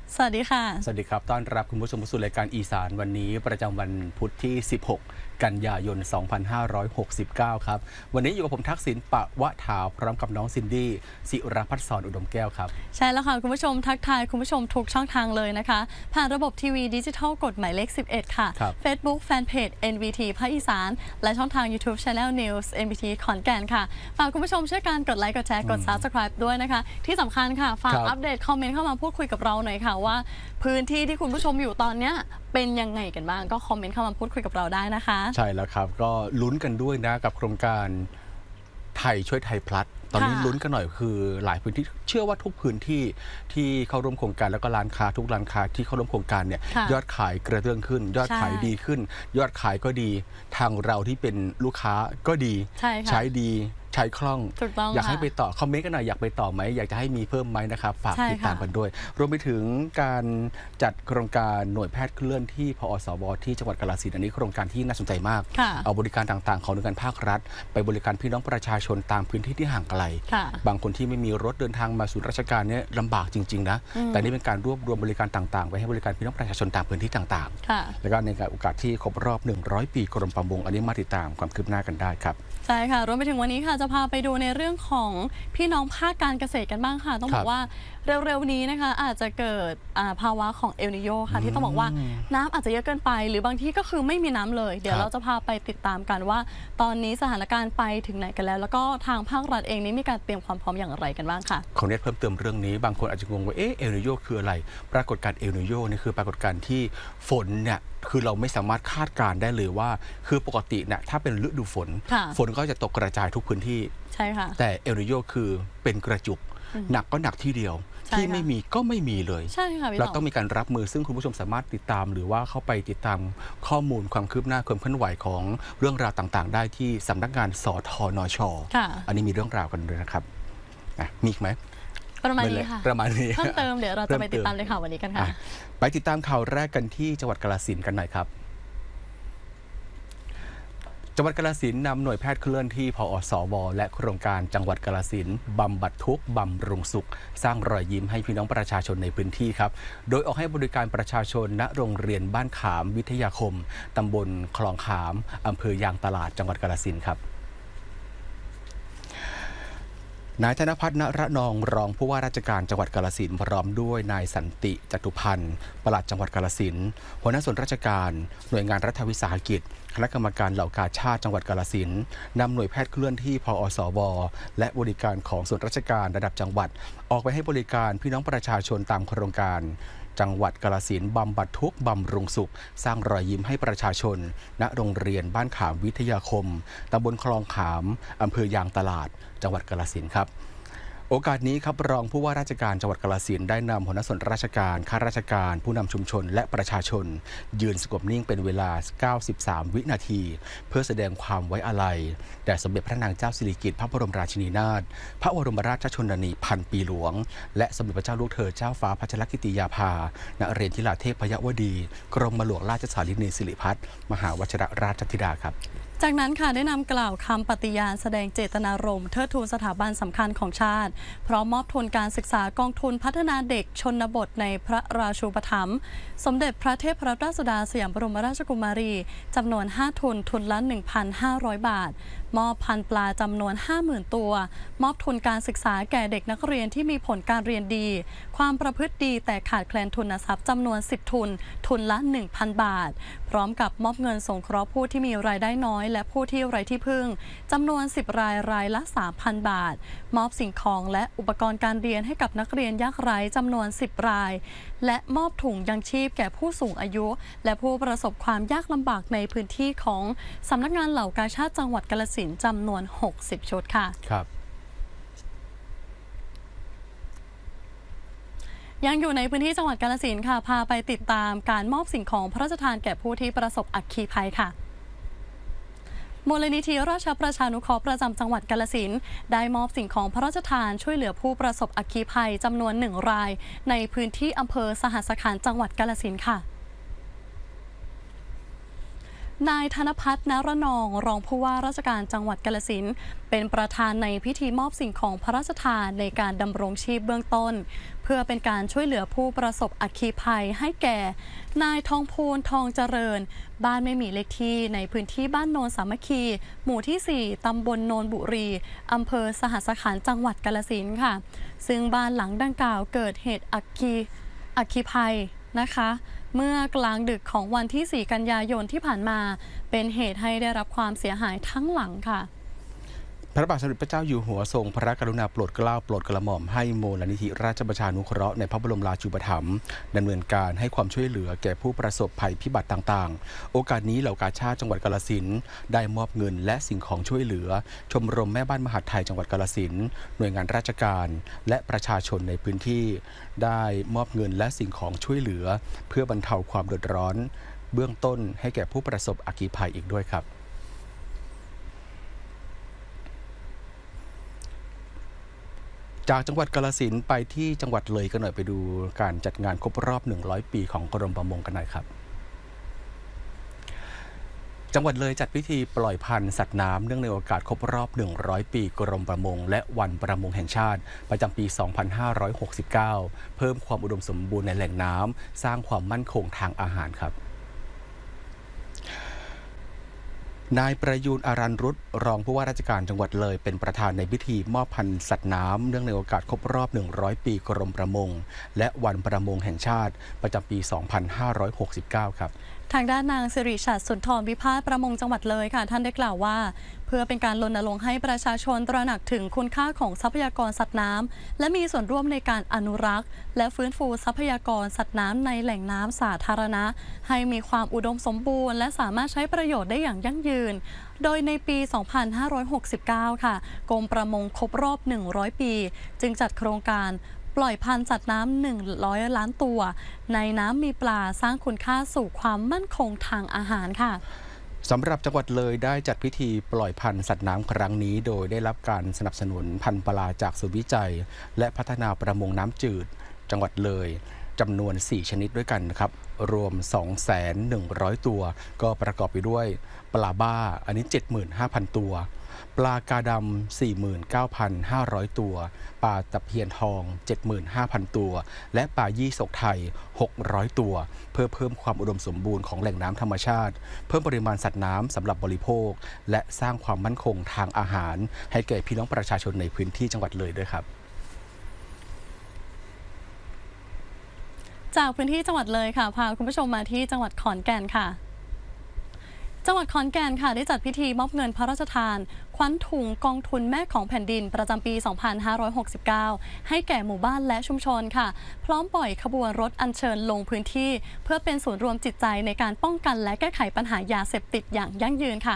สวัสดีค่ะสวัสดีครับต้อนรับคุณผู้ชมสู่รายการอีสานวันนี้ประจำวันพุธที่ 16 กันยายน 2569 ครับวันนี้อยู่กับผมทักษิณปะวะถาพร้อมกับน้องซินดี้ศิรพัฒน์สอนอุดมแก้วครับใช่แล้วค่ะคุณผู้ชมทักทายคุณผู้ชมทุกช่องทางเลยนะคะผ่านระบบทีวีดิจิทัลกฎหมายเลข 11 ค่ะ Facebook Fanpage NVT ภาคอีสานและช่องทาง YouTube Channel News NVT ขอนแก่นค่ะฝากคุณผู้ชมช่วยกันกดไลค์กดแชร์กด Subscribe ด้วยนะคะที่สำคัญค่ะฝากอัปเดตคอมเมนต์เข้ามาพูดคุยกับเราหน่อยค่ะว่าพื้นที่ที่คุณผู้ชมอยู่ตอนนี้เป็นยังไงกันบ้างก็คอมเมนต์เข้ามาพูดคุยกับเราได้นะคะใช่แล้วครับก็ลุ้นกันด้วยนะกับโครงการไทยช่วยไทยพลัสตอนนี้ลุ้นกันหน่อยคือหลายพื้นที่เชื่อว่าทุกพื้นที่ที่เข้าร่วมโครงการแล้วก็ร้านค้าทุกร้านค้าที่เข้าร่วมโครงการเนี่ยยอดขายกระเตื้องขึ้นยอดขายดีขึ้นยอดขายก็ดีทางเราที่เป็นลูกค้าก็ดีใช้ดีใช้คล่องอยากให้ไปต่อคอมเมนต์กันหน่อยอยากไปต่อไหมอยากจะให้มีเพิ่มไหมนะครับฝากติดตามกันด้วยรวมไปถึงการจัดโครงการหน่วยแพทย์เคลื่อนที่พอสวที่จังหวัดกาฬสินธุ์อันนี้โครงการที่น่าสนใจมากเอาบริการต่างๆของหน่วยงานภาครัฐไปบริการพี่น้องประชาชนตามพื้นที่ที่ห่างไกลบางคนที่ไม่มีรถเดินทางมาสู่ราชการเนี่ยลำบากจริงๆนะแต่นี่เป็นการรวบรวมบริการต่างๆไว้ให้บริการพี่น้องประชาชนตามพื้นที่ต่างๆแล้วก็ในโอกาสที่ครบรอบ100 ปีกรมประมงอันนี้มาติดตามความคืบหน้ากันได้ครับใช่ค่ะรวมไปถึงวันนี้ค่ะจะพาไปดูในเรื่องของพี่น้องภาคการเกษตรกันบ้างค่ะต้องบอกว่าเร็วๆนี้นะคะอาจจะเกิดภาวะของเอลนิโญค่ะที่ต้องบอกว่าน้ำอาจจะเยอะเกินไปหรือบางที่ก็คือไม่มีน้ำเลยเดี๋ยวเราจะพาไปติดตามกันว่าตอนนี้สถานการณ์ไปถึงไหนกันแล้วแล้วก็ทางภาครัฐเองนี้มีการเตรียมความพร้อมอย่างไรกันบ้างค่ะขอเน้นเพิ่มเติมเรื่องนี้บางคนอาจจะงงว่าเอลนิโญคืออะไรปรากฏการณ์เอลนิโญนี่คือปรากฏการณ์ที่ฝนเนี่ยคือเราไม่สามารถคาดการณ์ได้เลยว่าคือปกติเนี่ยถ้าเป็นฤดูฝนก็จะตกกระจายทุกพื้นที่ใช่ค่ะแต่เอลนิโญคือเป็นกระจุกหนักก็หนักที่เดียวที่ไม่มีก็ไม่มีเลยใช่ค่ะเราต้องมีการรับมือซึ่งคุณผู้ชมสามารถติดตามหรือว่าเข้าไปติดตามข้อมูลความคืบหน้าความเคลื่อนไหวของเรื่องราวต่างๆได้ที่สำนักงานสทนช.อันนี้มีเรื่องราวกันด้วยนะครับมีอีกไหมประมาณนี้ค่ะประมาณนี้เพิ่มเติมเดี๋ยวเราจะไปติดตามเลยค่ะวันนี้กันค่ะไปติดตามข่าวแรกกันที่จังหวัดกาฬสินธุ์กันหน่อยครับจังหวัดกาฬสินธุ์นำหน่วยแพทย์เคลื่อนที่พอสวและโครงการจังหวัดกาฬสินธุ์บำบัดทุกข์บำรุงสุขสร้างรอยยิ้มให้พี่น้องประชาชนในพื้นที่ครับโดยออกให้บริการประชาชนณโรงเรียนบ้านขามวิทยาคมตำบลคลองขามอำเภอยางตลาดจังหวัดกาฬสินธุ์ครับนายธนพัฒน์ ณระนองรองผู้ว่าราชการจังหวัดกาฬสินธุ์พร้อมด้วยนายสันติจตุพันธ์ปลัดจังหวัดกาฬสินธุ์หัวหน้าส่วนราชการหน่วยงานรัฐวิสาหกิจคณะกรรมการเหล่ากาชาติจังหวัดกาฬสินธุ์นำหน่วยแพทย์เคลื่อนที่พอสวและบริการของส่วนราชการระดับจังหวัดออกไปให้บริการพี่น้องประชาชนตามโครงการจังหวัดกาฬสินธุ์บำบัดทุกข์บำรุงสุขสร้างรอยยิ้มให้ประชาชนณโรงเรียนบ้านขามวิทยาคมตำบลคลองขามอำเภอยางตลาดจังหวัดกาฬสินธุ์ครับโอกาสนี้ครับรองผู้ว่าราชการจังหวัดกาฬสินธุ์ได้นำหัวหน้าส่วนราชการข้าราชการผู้นำชุมชนและประชาชนยืนสงบนิ่งเป็นเวลา 93 วินาทีเพื่อแสดงความไว้อาลัยแด่สมเด็จพระนางเจ้าสิริกิติ์พระบรมราชินีนาถพระบรมราชชนนีพันปีหลวงและสมเด็จพระเจ้าลูกเธอเจ้าฟ้าพัชรกิติยาภานเรศธิราเทพยวดีกรมหลวงราชสารินีสิริพัฒน์มหาวชิรราชธิดาครับจากนั้นค่ะได้นำกล่าวคำปฏิญาณแสดงเจตนารมณ์เทิดทูนสถาบันสำคัญของชาติพร้อมมอบทุนการศึกษากองทุนพัฒนาเด็กชนบทในพระราชูปถัมภ์สมเด็จพระเทพรัตนราชสุดาสยามบรมราชกุมารีจำนวน5ทุนทุนละ 1,500 บาทมอบพันธุ์ปลาจำนวน 50,000 ตัวมอบทุนการศึกษาแก่เด็กนักเรียนที่มีผลการเรียนดีความประพฤติดีแต่ขาดแคลนทุนทรัพย์จำนวน10ทุนทุนละ 1,000 บาทพร้อมกับมอบเงินสงเคราะห์ผู้ที่มีรายได้น้อยและผู้ที่ไร้ที่พึ่งจำนวน10รายรายละ 3,000 บาทมอบสิ่งของและอุปกรณ์การเรียนให้กับนักเรียนยากไร้จำนวน10รายและมอบถุงยังชีพแก่ผู้สูงอายุและผู้ประสบความยากลำบากในพื้นที่ของสำนักงานเหล่ากาชาดจังหวัดกาฬสินธุ์จำนวน60ชุดค่ะครับยังอยู่ในพื้นที่จังหวัดกาฬสินธุ์ค่ะพาไปติดตามการมอบสิ่งของพระราชทานแก่ผู้ที่ประสบอัคคีภัยค่ะมูลนิธิราชประชานุเคราะห์ประจำจังหวัดกาฬสินธุ์ได้มอบสิ่งของพระราชทานช่วยเหลือผู้ประสบอัคคีภัยจำนวน1รายในพื้นที่อำเภอสหัสขันธ์จังหวัดกาฬสินธุ์ค่ะนายธนพัฒน์ นรนองรองผู้ว่าราชการจังหวัดกาฬสินธุ์เป็นประธานในพิธีมอบสิ่งของพระราชทานในการดำรงชีพเบื้องต้นเพื่อเป็นการช่วยเหลือผู้ประสบอัคคีภัยให้แก่นายทองพูนทองเจริญบ้านไม่มีเลขที่ในพื้นที่บ้านโนนสามัคคีหมู่ที่ 4 ตำบลโนนบุรีอำเภอสหัสขันธ์จังหวัดกาฬสินธุ์ค่ะซึ่งบ้านหลังดังกล่าวเกิดเหตุอัคคีภัยนะคะเมื่อกลางดึกของวันที่ 4 กันยายนที่ผ่านมาเป็นเหตุให้ได้รับความเสียหายทั้งหลังค่ะพระบาทสมเด็จพระเจ้าอยู่หัวทรงพระกรุณาโปรดเกล้าโปรดกระหม่อมให้มูลนิธิราชประชานุเคราะห์ในพระบรมราชูปถัมภ์ดำเนินการให้ความช่วยเหลือแก่ผู้ประสบภัยพิบัติต่างๆโอกาสนี้เหล่ากาชาดจังหวัดกาฬสินธุ์ได้มอบเงินและสิ่งของช่วยเหลือชมรมแม่บ้านมหาดไทยจังหวัดกาฬสินธุ์หน่วยงานราชการและประชาชนในพื้นที่ได้มอบเงินและสิ่งของช่วยเหลือเพื่อบรรเทาความเดือดร้อนเบื้องต้นให้แก่ผู้ประสบอัคคีภัยอีกด้วยครับจากจังหวัดกาฬสินธุ์ไปที่จังหวัดเลยกันหน่อยไปดูการจัดงานครบรอบ100ปีของกรมประมงกันหน่อยครับจังหวัดเลยจัดพิธีปล่อยพันธุ์สัตว์น้ำเนื่องในโอกาสครบรอบ100ปีกรมประมงและวันประมงแห่งชาติประจำปี2569เพิ่มความอุดมสมบูรณ์ในแหล่งน้ำสร้างความมั่นคงทางอาหารครับนายประยูนอารันรุตรองผู้ว่าราชการจังหวัดเลยเป็นประธานในพิธีมอบพันธุ์สัตว์น้ำเนื่องในโอกาสครบรอบ100ปีกรมประมงและวันประมงแห่งชาติประจำปี2569ครับทางด้านนางสิริฉัตรสุนทรวิพาทประมงจังหวัดเลยค่ะท่านได้กล่าวว่าเพื่อเป็นการรณรงค์ให้ประชาชนตระหนักถึงคุณค่าของทรัพยากรสัตว์น้ำและมีส่วนร่วมในการอนุรักษ์และฟื้นฟูทรัพยากรสัตว์น้ำในแหล่งน้ำสาธารณะให้มีความอุดมสมบูรณ์และสามารถใช้ประโยชน์ได้อย่างยั่งยืนโดยในปี2569ค่ะกรมประมงครบรอบ100ปีจึงจัดโครงการปล่อยพันธุ์สัตว์น้ำ100 ล้านตัวในน้ำมีปลาสร้างคุณค่าสู่ความมั่นคงทางอาหารค่ะสำหรับจังหวัดเลยได้จัดพิธีปล่อยพันธุ์สัตว์น้ำครั้งนี้โดยได้รับการสนับสนุนพันธุ์ปลาจากศูนย์วิจัยและพัฒนาประมงน้ำจืดจังหวัดเลยจำนวน4ชนิดด้วยกันนะครับรวม 2,100 ตัวก็ประกอบไปด้วยปลาบ้าอันนี้ 75,000 ตัวปลากาดำ 49,500 ตัวปลาตะเพียนทอง 75,000 ตัวและปลายี่สกไทย 600 ตัวเพื่อเพิ่มความอุดมสมบูรณ์ของแหล่งน้ำธรรมชาติเพิ่มปริมาณสัตว์น้ำสำหรับบริโภคและสร้างความมั่นคงทางอาหารให้แก่พี่น้องประชาชนในพื้นที่จังหวัดเลยด้วยครับจากพื้นที่จังหวัดเลยค่ะพาคุณผู้ชมมาที่จังหวัดขอนแก่นค่ะจังหวัดขอนแก่นค่ะได้จัดพิธีมอบเงินพระราชทานขวัญถุงกองทุนแม่ของแผ่นดินประจำปี 2569 ให้แก่หมู่บ้านและชุมชนค่ะพร้อมปล่อยขบวนรถอัญเชิญลงพื้นที่เพื่อเป็นศูนย์รวมจิตใจในการป้องกันและแก้ไขปัญหายาเสพติดอย่างยั่งยืนค่ะ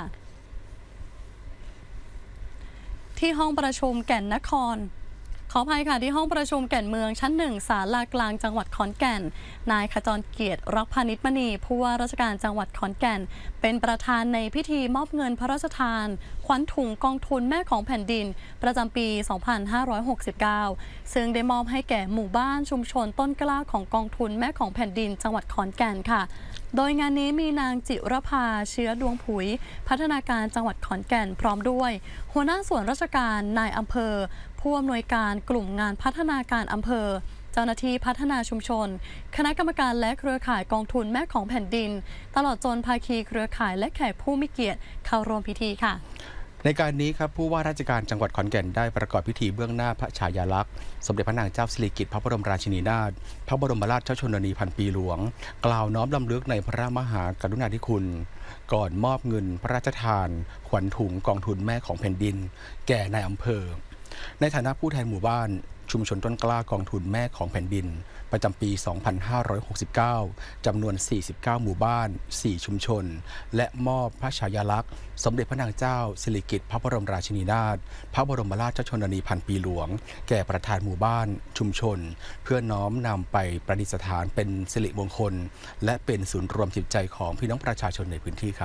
ที่ห้องประชุมแก่นนครขออภัยค่ะที่ห้องประชุมแก่นเมืองชั้น 1ศาลากลางจังหวัดขอนแก่นนายขจรเกียรติรักพานิชมณีผู้ว่าราชการจังหวัดขอนแก่นเป็นประธานในพิธีมอบเงินพระราชทานขวัญถุงกองทุนแม่ของแผ่นดินประจำปี 2569 ซึ่งได้มอบให้แก่หมู่บ้านชุมชนต้นกล้าของกองทุนแม่ของแผ่นดินจังหวัดขอนแก่นค่ะโดยงานนี้มีนางจิรภาเชื้อดวงผุยพัฒนาการจังหวัดขอนแก่นพร้อมด้วยหัวหน้าส่วนราชการนายอำเภอผู้อำนวยการกลุ่มงานพัฒนาการอำเภอเจ้าหน้าที่พัฒนาชุมชนคณะกรรมการและเครือข่ายกองทุนแม่ของแผ่นดินตลอดจนภาคีเครือข่ายและแขกผู้มีเกียรติเข้าร่วมพิธีค่ะในการนี้ครับผู้ว่าราชการจังหวัดขอนแก่นได้ประกอบพิธีเบื้องหน้าพระฉายาลักษณ์สมเด็จพระนางเจ้าสิริกิติ์พระบรมราชินีนาถพระบรมราชชนนีพันปีหลวงกล่าวน้อมรำลึกในพระมหากรุณาธิคุณก่อนมอบเงินพระราชทานขวัญถุงกองทุนแม่ของแผ่นดินแก่นายอำเภอในฐานะผู้แทนหมู่บ้านชุมชนต้นกล้ากองทุนแม่ของแผ่นดินประจำปี 2569 จำนวน 49 หมู่บ้าน 4 ชุมชนและมอบพระฉายาลักษณ์สมเด็จพระนางเจ้าสิริกิติ์พระบรมราชินีนาถพระบรมราชชนนีพันปีหลวงแก่ประธานหมู่บ้านชุมชนเพื่อน้อมนำไปประดิษฐานเป็นสิริมงคลและเป็นศูนย์รวมจิตใจของพี่น้องประชาชนในพื้นที่ครับ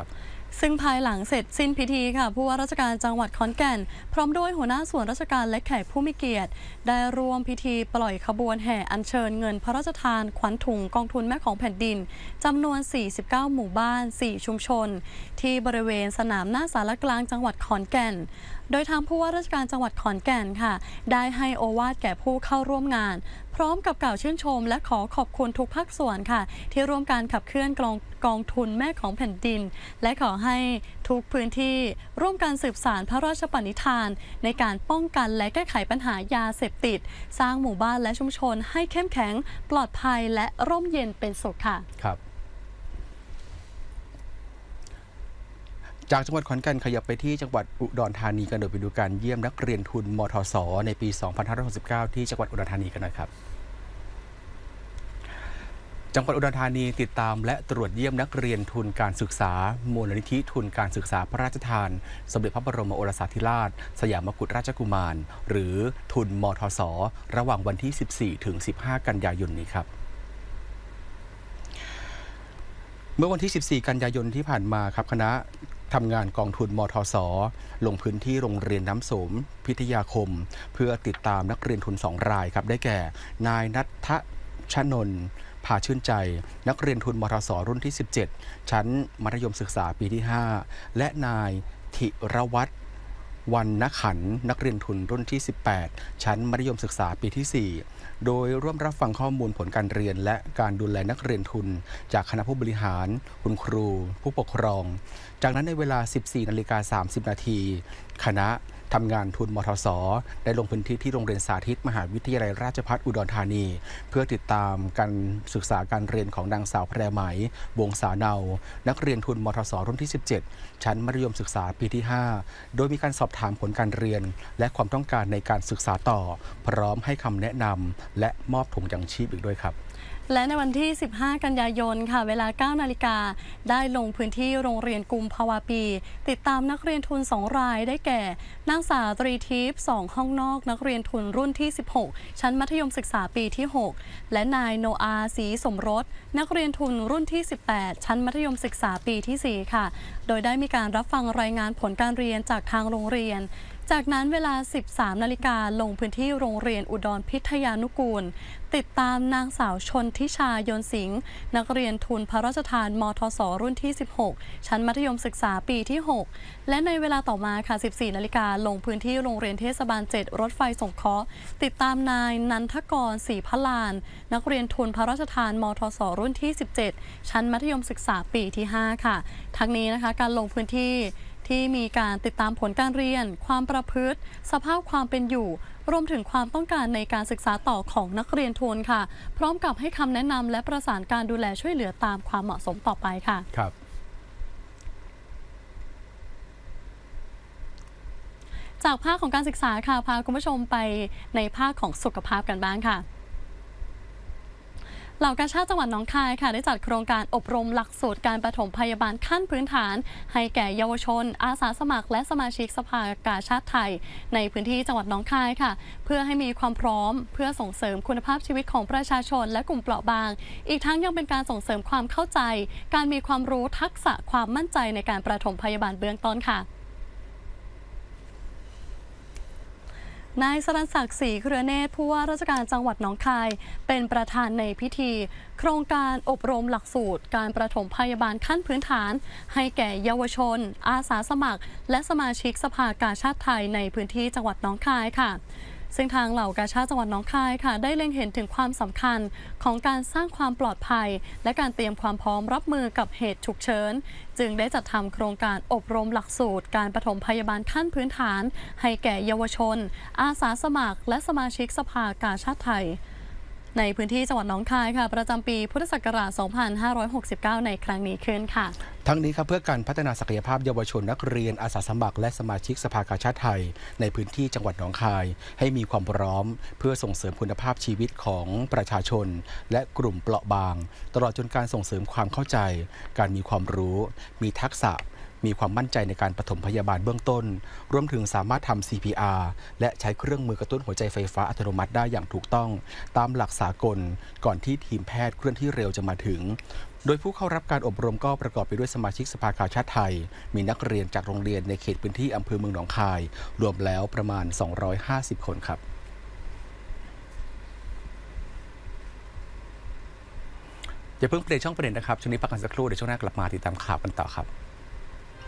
ซึ่งภายหลังเสร็จสิ้นพิธีค่ะผู้ว่าราชการจังหวัดขอนแก่นพร้อมด้วยหัวหน้าส่วนราชการและแขกผู้มีเกียรติได้ร่วมพิธีปล่อยขบวนแห่อัญเชิญเงินพระราชทานขวัญถุงกองทุนแม่ของแผ่นดินจำนวน 49 หมู่บ้าน 4 ชุมชนที่บริเวณสนามหน้าศาลกลางจังหวัดขอนแก่นโดยทางผู้ว่าราชการจังหวัดขอนแก่นค่ะได้ให้โอวาทแก่ผู้เข้าร่วมงานพร้อมกับกล่าวชื่นชมและขอขอบคุณทุกภาคส่วนค่ะที่ร่วมการขับเคลื่อนกองทุนแม่ของแผ่นดินและขอให้ทุกพื้นที่ร่วมกันสืบสานพระราชปณิธานในการป้องกันและแก้ไขปัญหายาเสพติดสร้างหมู่บ้านและชุมชนให้เข้มแข็งปลอดภัยและร่มเย็นเป็นสุขค่ะครับจากจังหวัดขอนแก่นขยับไปที่จังหวัดอุดรธานีกันโดยไปดูการเยี่ยมนักเรียนทุนมทส.ในปี 2569 ที่จังหวัดอุดรธานีกันนะครับจังหวัดอุดรธานีติดตามและตรวจเยี่ยมนักเรียนทุนการศึกษามูลนิธิทุนการศึกษาพระราชทานสมเด็จพระบรมโอรสาธิราชสยามกุฎราชกุมารหรือทุนมทส.ระหว่างวันที่ 14 ถึง 15 กันยายนนี้ครับเมื่อวันที่ 14 กันยายนที่ผ่านมาครับคณะทำงานกองทุนมทส.ลงพื้นที่โรงเรียนน้ำโสมพิทยาคมเพื่อติดตามนักเรียนทุน2 รายครับได้แก่นายณัฐชนนท์พาชื่นใจนักเรียนทุนมทส.รุ่นที่ 17 ชั้นมัธยมศึกษาปีที่ 5 และนายธิรวัฒน์วรรณขันธ์นักเรียนทุนรุ่นที่ 18 ชั้นมัธยมศึกษาปีที่ 4 โดยร่วมรับฟังข้อมูลผลการเรียนและการดูแลนักเรียนทุนจากคณะผู้บริหารคุณครูผู้ปกครองจากนั้นในเวลา 14:30 นาทีคณะทำงานทุนมทส.ได้ลงพื้นที่ที่โรงเรียนสาธิตมหาวิทยาลัยราชภัฏอุดรธานีเพื่อติดตามการศึกษาการเรียนของนางสาวแพรไหมวงศาเนานักเรียนทุนมทส.รุ่นที่ 17 ชั้นมัธยมศึกษาปีที่ 5 โดยมีการสอบถามผลการเรียนและความต้องการในการศึกษาต่อพร้อมให้คำแนะนำและมอบถุงยังชีพอีกด้วยครับและในวันที่ 15 กันยายนค่ะเวลา 9 นาฬิกาได้ลงพื้นที่โรงเรียนกุมภาวาปีติดตามนักเรียนทุน2 รายได้แก่นางสาวตรีทิพย์2 ห้องนอกนักเรียนทุนรุ่นที่ 16 ชั้นมัธยมศึกษาปีที่ 6 และนายโนอาศรีสมรสนักเรียนทุนรุ่นที่ 18 ชั้นมัธยมศึกษาปีที่ 4 ค่ะโดยได้มีการรับฟังรายงานผลการเรียนจากทางโรงเรียนจากนั้นเวลา 13 นาฬิกาลงพื้นที่โรงเรียนอุดรพิทยานุกูลติดตามนางสาวชนทิชายนสิงห์นักเรียนทุนพระราชทานมทส.รุ่นที่ 16 ชั้นมัธยมศึกษาปีที่ 6 และในเวลาต่อมาค่ะ 14 นาฬิกาลงพื้นที่โรงเรียนเทศบาล 7 รถไฟสงเคราะห์ติดตามนายนันทกรศรีพลานนักเรียนทุนพระราชทานมทส.รุ่นที่ 17 ชั้นมัธยมศึกษาปีที่ 5 ค่ะทั้งนี้นะคะการลงพื้นที่ที่มีการติดตามผลการเรียนความประพฤติสภาพความเป็นอยู่รวมถึงความต้องการในการศึกษาต่อของนักเรียนทุนค่ะพร้อมกับให้คำแนะนำและประสานการดูแลช่วยเหลือตามความเหมาะสมต่อไปค่ะครับจากภาคของการศึกษาค่ะพาคุณผู้ชมไปในภาคของสุขภาพกันบ้างค่ะเหล่ากาชาดจังหวัดหนองคายค่ะได้จัดโครงการอบรมหลักสูตรการปฐมพยาบาลขั้นพื้นฐานให้แก่เยาวชนอาสาสมัครและสมาชิกสภากาชาดไทยในพื้นที่จังหวัดหนองคายค่ะเพื่อให้มีความพร้อมเพื่อส่งเสริมคุณภาพชีวิตของประชาชนและกลุ่มเปราะบางอีกทั้งยังเป็นการส่งเสริมความเข้าใจการมีความรู้ทักษะความมั่นใจในการปฐมพยาบาลเบื้องต้นค่ะนายสรัญศักดิ์ศรีเครือเนตรผู้ว่าราชการจังหวัดหนองคายเป็นประธานในพิธีโครงการอบรมหลักสูตรการประถมพยาบาลขั้นพื้นฐานให้แก่เยาวชนอาสาสมัครและสมาชิกสภากาชาดไทยในพื้นที่จังหวัดหนองคายค่ะซึ่งทางเหล่ากาชาดจังหวัดหนองคายค่ะได้เล็งเห็นถึงความสำคัญของการสร้างความปลอดภัยและการเตรียมความพร้อมรับมือกับเหตุฉุกเฉินจึงได้จัดทำโครงการอบรมหลักสูตรการปฐมพยาบาลขั้นพื้นฐานให้แก่เยาวชนอาสาสมัครและสมาชิกสภากาชาดไทยในพื้นที่จังหวัดหนองคายค่ะประจำปีพุทธศักราช 2569 ในครั้งนี้ขึ้นค่ะทั้งนี้ครับเพื่อการพัฒนาศักยภาพเยาวชนนักเรียนอาสาสมัครและสมาชิกสภากาชาดไทยในพื้นที่จังหวัดหนองคายให้มีความพร้อมเพื่อส่งเสริมคุณภาพชีวิตของประชาชนและกลุ่มเปราะบางตลอดจนการส่งเสริมความเข้าใจการมีความรู้มีทักษะมีความมั่นใจในการปฐมพยาบาลเบื้องต้นรวมถึงสามารถทำ CPR และใช้เครื่องมือกระตุ้นหัวใจไฟฟ้าอัตโนมัติได้อย่างถูกต้องตามหลักสากลก่อนที่ทีมแพทย์เคลื่อนที่เร็วจะมาถึงโดยผู้เข้ารับการอบรมก็ประกอบไปด้วยสมาชิกสภากาชาดไทยมีนักเรียนจากโรงเรียนในเขตพื้นที่อำเภอเมืองหนองคายรวมแล้วประมาณ250คนครับอย่าเพิ่งเปลี่ยนช่องประเด็นนะครับช่วงนี้พักกันสักครู่เดี๋ยวช่วงหน้ากลับมาติดตามข่าวกันต่อครับ